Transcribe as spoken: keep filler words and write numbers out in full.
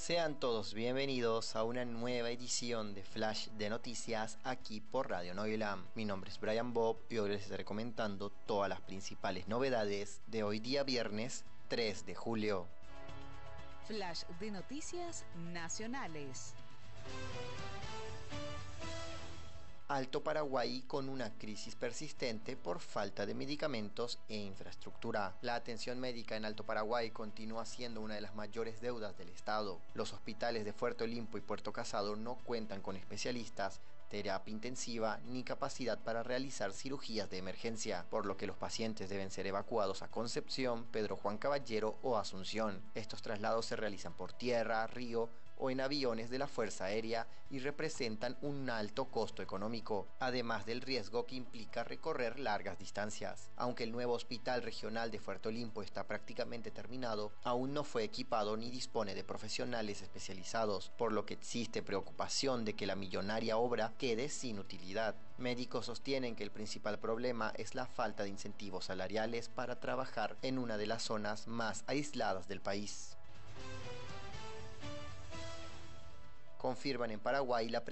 Sean todos bienvenidos a una nueva edición de Flash de Noticias aquí por Radio Noilam. Mi nombre es Brian Bob y hoy les estaré comentando todas las principales novedades de hoy día viernes tres de julio. Flash de Noticias Nacionales. Alto Paraguay con una crisis persistente por falta de medicamentos e infraestructura. La atención médica en Alto Paraguay continúa siendo una de las mayores deudas del Estado. Los hospitales de Fuerte Olimpo y Puerto Casado no cuentan con especialistas, terapia intensiva ni capacidad para realizar cirugías de emergencia, por lo que los pacientes deben ser evacuados a Concepción, Pedro Juan Caballero o Asunción. Estos traslados se realizan por tierra, río o en aviones de la Fuerza Aérea y representan un alto costo económico, además del riesgo que implica recorrer largas distancias. Aunque el nuevo Hospital Regional de Fuerte Olimpo está prácticamente terminado, aún no fue equipado ni dispone de profesionales especializados, por lo que existe preocupación de que la millonaria obra quede sin utilidad. Médicos sostienen que el principal problema es la falta de incentivos salariales para trabajar en una de las zonas más aisladas del país. Confirman en Paraguay la